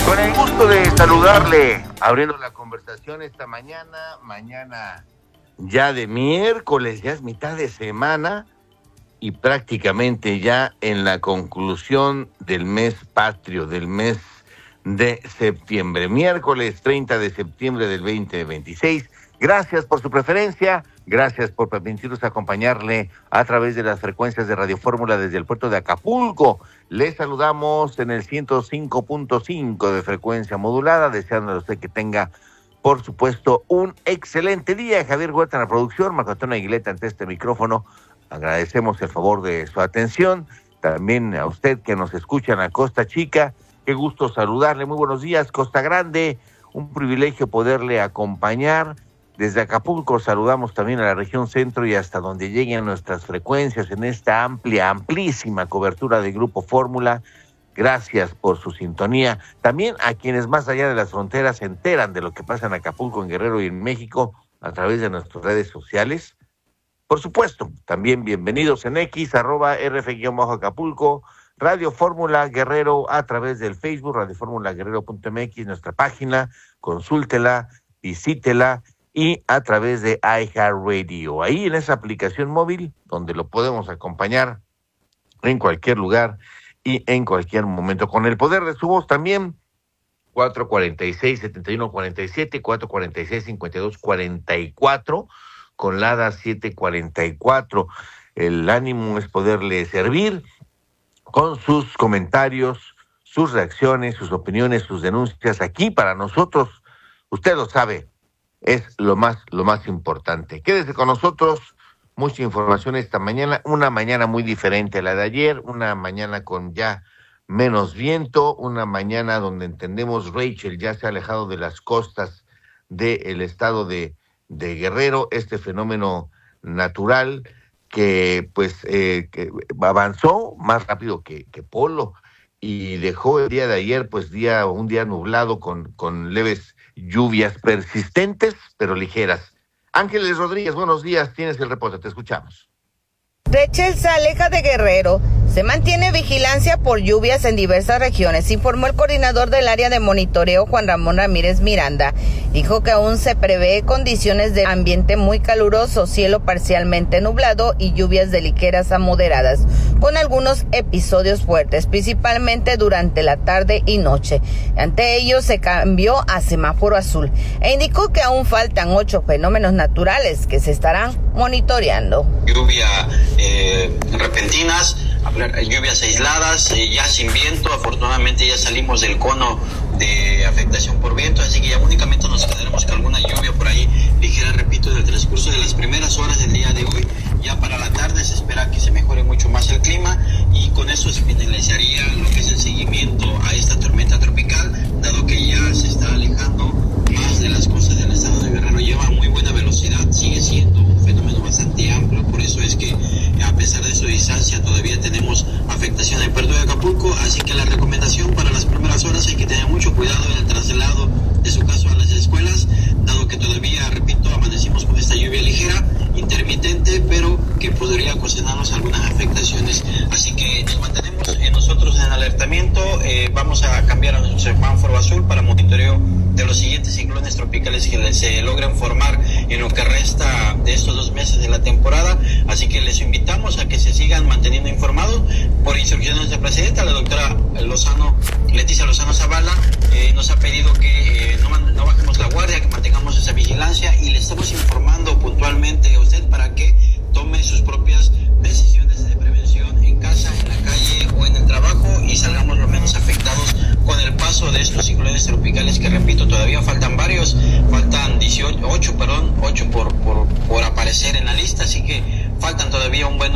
Con el gusto de saludarle, abriendo la conversación esta mañana ya de miércoles, ya es mitad de semana y prácticamente ya en la conclusión del mes patrio, del mes de septiembre, miércoles 30 de septiembre del 2026. Gracias por su preferencia, gracias por permitirnos acompañarle a través de las frecuencias de Radio Fórmula desde el puerto de Acapulco. Les saludamos en el 105.5 de frecuencia modulada, deseándole a usted que tenga, por supuesto, un excelente día. Javier Huerta en la producción, Marco Antonio Aguileta ante este micrófono. Agradecemos el favor de su atención. También a usted que nos escucha en la Costa Chica, qué gusto saludarle. Muy buenos días, Costa Grande. Un privilegio poderle acompañar. Desde Acapulco saludamos también a la región centro y hasta donde lleguen nuestras frecuencias en esta amplísima cobertura de Grupo Fórmula. Gracias por su sintonía. También a quienes más allá de las fronteras se enteran de lo que pasa en Acapulco, en Guerrero y en México a través de nuestras redes sociales. Por supuesto, también bienvenidos en X, @RF_Acapulco, Radio Fórmula Guerrero a través del Facebook, radioformulaguerrero.mx, nuestra página, consúltela, visítela, y a través de iHeartRadio, ahí en esa aplicación móvil donde lo podemos acompañar en cualquier lugar y en cualquier momento. Con el poder de su voz también, 446-7147, 446-5244, con LADA 744. El ánimo es poderle servir con sus comentarios, sus reacciones, sus opiniones, sus denuncias. Aquí para nosotros, usted lo sabe, es lo más importante. Quédese con nosotros, mucha información esta mañana, una mañana muy diferente a la de ayer, una mañana con ya menos viento, una mañana donde entendemos Rachel ya se ha alejado de las costas del estado de Guerrero, este fenómeno natural que que avanzó más rápido que Polo y dejó el día de ayer un día nublado con leves lluvias persistentes pero ligeras. Ángeles Rodríguez, buenos días, tienes el reporte, te escuchamos. Rachel se aleja de Guerrero. Se mantiene vigilancia por lluvias en diversas regiones, informó el coordinador del área de monitoreo, Juan Ramón Ramírez Miranda. Dijo que aún se prevé condiciones de ambiente muy caluroso, cielo parcialmente nublado y lluvias de ligeras a moderadas, con algunos episodios fuertes, principalmente durante la tarde y noche. Ante ello se cambió a semáforo azul e indicó que aún faltan 8 fenómenos naturales que se estarán monitoreando. Lluvia repentinas, lluvias aisladas, ya sin viento. Afortunadamente ya salimos del cono de afectación por viento, así que ya únicamente nos quedaremos con alguna lluvia por ahí ligera, repito, en el transcurso de las primeras horas del día de hoy. Ya para la tarde se espera que se mejore mucho más el clima y con eso se finalizaría lo que es el seguimiento a esta tormenta tropical, dado que ya se está alejando más de las costas del estado de Guerrero. Lleva muy buena velocidad, sigue siendo un fenómeno bastante amplio, por eso es que a pesar de su distancia todavía tenemos afectación en el puerto de Acapulco, así que la recomendación para las primeras horas hay que tener mucho cuidado en el traslado de su caso a las escuelas, dado que todavía, repito, amanecimos con esta lluvia ligera, intermitente, pero que podría ocasionarnos algunas afectaciones. Así que nos mantenemos nosotros en alertamiento, vamos a cambiar a nuestro semáforo azul para monitoreo de los siguientes ciclones tropicales que se logran formar en lo que resta de estos 2 meses de la temporada, así que les invitamos a que se sigan manteniendo informados por instrucciones de presidenta. La doctora Leticia Lozano Zavala nos ha pedido que no bajemos la guardia, que mantengamos esa vigilancia y le estamos informando puntualmente a usted para que tome sus propias decisiones de prevención en casa, en la calle o en el trabajo y salgamos lo menos afectados con el paso de estos ciclones tropicales que, repito, todavía faltan varios, faltan 8 por aparecer en la lista, así que faltan todavía un buen